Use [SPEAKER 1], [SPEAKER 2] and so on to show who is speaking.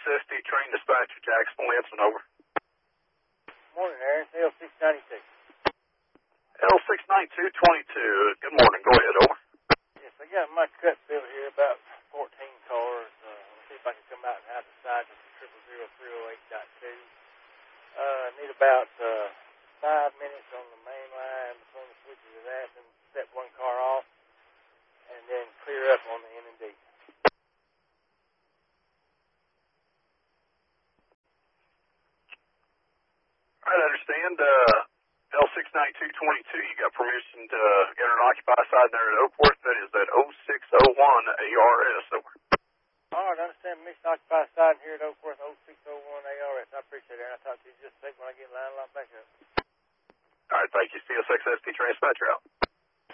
[SPEAKER 1] CSXST train dispatcher, Jackson Williamson, over.
[SPEAKER 2] Morning, Aaron. L692.
[SPEAKER 1] L69222. Good morning. Go ahead, over.
[SPEAKER 2] Yes, I got my cut built here, about 14 cars. Let's see if I can come out and have the side with the 0000308.2. Need about 5 minutes on the main line between the switches of that, and set one car off, and then clear up on the N&D.
[SPEAKER 1] All right, I understand. L69222, you got permission to enter an occupied side there at Oakworth. That is at 0601 ARS. Over.
[SPEAKER 2] All right, I understand. Mixed occupied side here at Oakworth, 0601 ARS. I appreciate it, Aaron. I'll talk to you just a second when I get line back up.
[SPEAKER 1] All right, thank you. CSXST train dispatcher out.